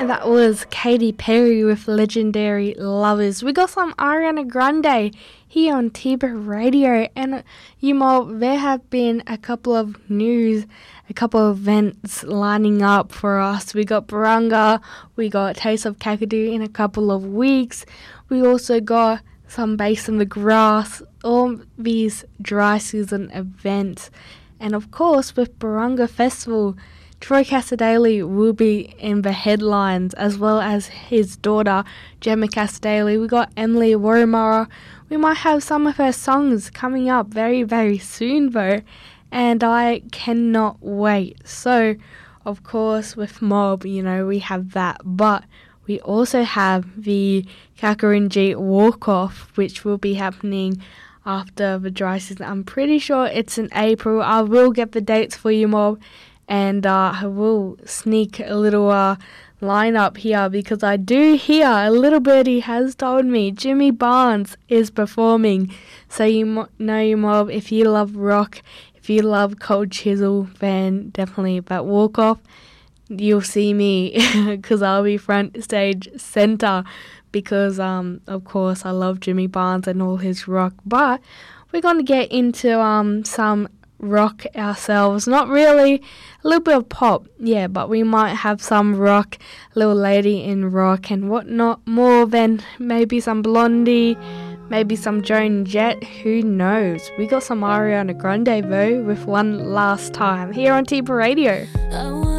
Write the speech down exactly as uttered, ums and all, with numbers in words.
That was Katy Perry with Legendary Lovers. We got some Ariana Grande here on Tiba Radio, and you know, there have been a couple of news, a couple of events lining up for us. We got Barunga, we got Taste of Kakadu in a couple of weeks. We also got some Bass in the Grass, all these dry season events. And of course, with Barunga Festival, Troy Cassar-Daley will be in the headlines, as well as his daughter, Gemma Cassar-Daley. We got Emily Woromara. We might have some of her songs coming up very, very soon, though, and I cannot wait. So, of course, with Mob, you know, we have that, but we also have the Kakarinji Walk-Off, which will be happening after the dry season. I'm pretty sure it's in April. I will get the dates for you, Mob. And uh, I will sneak a little uh, lineup here, because I do hear a little birdie has told me Jimmy Barnes is performing. So you mo- know, you mob, if you love rock, if you love Cold Chisel, then definitely that walk off, you'll see me, because I'll be front stage center, because um of course I love Jimmy Barnes and all his rock. But we're going to get into um some rock ourselves. Not really, a little bit of pop, yeah, but we might have some rock, Little Lady in rock and whatnot, more than maybe some Blondie, maybe some Joan Jett, who knows. We got some Ariana Grande though with One Last Time here on Tiba Radio.